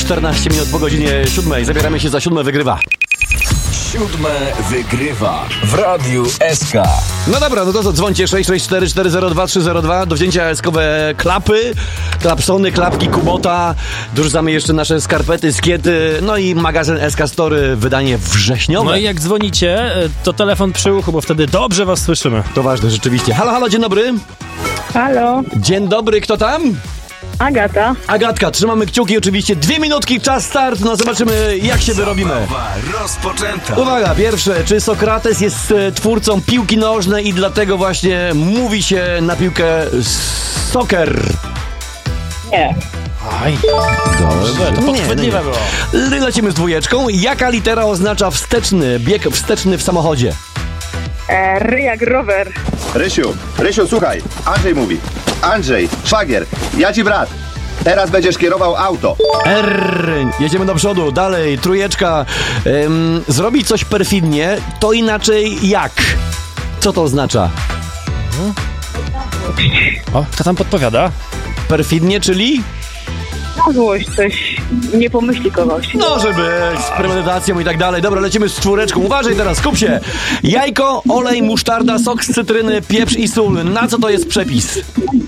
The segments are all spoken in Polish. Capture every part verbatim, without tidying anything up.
czternaście minut po godzinie siódmej. Zabieramy się za siódme wygrywa. Siódme wygrywa w Radiu S K. No dobra, no to co, dzwońcie sześć sześć cztery cztery zero dwa trzy zero dwa do wzięcia eskowe klapy, klapsony, klapki, Kubota. Dorzucamy jeszcze nasze skarpety, skiety, no i magazyn S K Story, wydanie wrześniowe. No i jak dzwonicie, to telefon przy uchu, bo wtedy dobrze was słyszymy. To ważne, rzeczywiście. Halo, halo, dzień dobry. Halo, Dzień dobry, kto tam? Agata. Agatka, trzymamy kciuki, oczywiście dwie minutki, czas start, no zobaczymy jak się wyrobimy. Zabawa rozpoczęta. Uwaga, pierwsze, czy Sokrates jest e, twórcą piłki nożnej i dlatego właśnie mówi się na piłkę soccer? Nie. Aj, dobrze, to podchwytliwe było. Le- Lecimy z dwójeczką. Jaka litera oznacza wsteczny, bieg wsteczny w samochodzie? E, ry jak rower. Rysiu, Rysiu, słuchaj, Andrzej mówi. Andrzej, szwagier, ja ci brat. Teraz będziesz kierował auto. R. Jedziemy do przodu, dalej, trójeczka. Ym, zrobić coś perfidnie, to inaczej jak? Co to oznacza? O, kto tam podpowiada? Perfidnie, czyli? Na złość coś nie pomyśli kogoś. No, żeby z premedytacją i tak dalej. Dobra, lecimy z czwóreczką. Uważaj teraz, skup się. Jajko, olej, musztarda, sok z cytryny, pieprz i sól. Na co to jest przepis?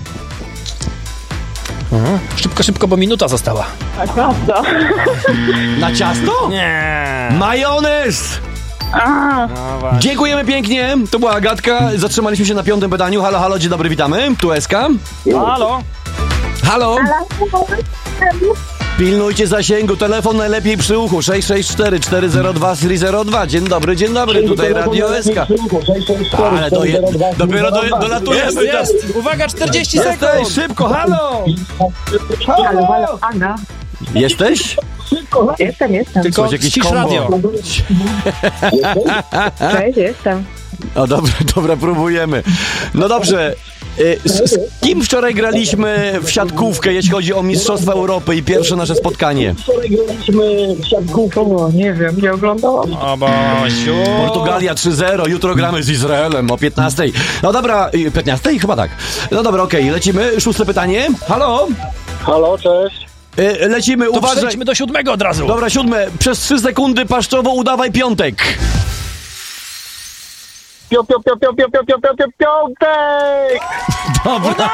Mhm. Szybko, szybko, bo minuta została. A prawda. Na ciasto? Nie. Majonez! A, No właśnie. Dziękujemy pięknie. To była Agatka. Zatrzymaliśmy się na piątym pytaniu. Halo, halo, dzień dobry, witamy. Tu S K. Halo? Halo? Pilnujcie zasięgu, telefon najlepiej przy uchu. sześć sześć cztery cztery zero dwa trzy zero dwa. Dzień dobry, dzień dobry, tutaj Radio S K. Ale to je, dopiero do, dolatujemy. Jest, jest. Uwaga, czterdzieści Jesteś, sekund. szybko, halo! halo, halo, Aga. Jesteś? Jestem, jestem. Tylko Coś, jakiś ścisz kombo. radio. Cześć, jestem. O, dobra, dobra, próbujemy. No dobrze. y, Z, z kim wczoraj graliśmy w siatkówkę, jeśli chodzi o Mistrzostwa Europy i pierwsze nasze spotkanie? O, nie wiem, nie oglądałam. O Bosiu. Portugalia trzy zero, jutro gramy z Izraelem o piętnastej. No dobra, y, piętnastej? Chyba tak. No dobra, okej, lecimy. Szóste pytanie. Halo? Halo, cześć. Y, Lecimy, To uważaj. przejdźmy do siódmego od razu. Dobra, siódme. Przez trzy sekundy paszczowo udawaj piątek. Pią, pią, pią, pią, pią, pią, pią, pią, pią, piątek! Dobra.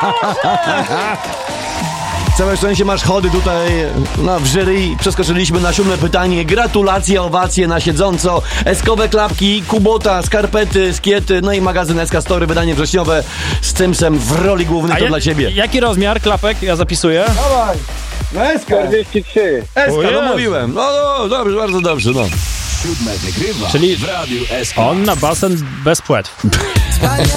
Całe szczęście masz chody tutaj no, w jury. Przeskoczyliśmy na siódme pytanie. Gratulacje, owacje na siedząco. Eskowe klapki, Kubota, skarpety, skiety, no i magazyn S K Story, wydanie wrześniowe z Cymsem w roli głównej, to ja- dla ciebie. Jaki rozmiar klapek? Ja zapisuję. No S K, czterdzieści trzy. S O K, no Jezu. mówiłem. No, no dobrze, bardzo dobrze, no. Siódme wygrywa Czyli w Radiu S K. On na basen bez płetw.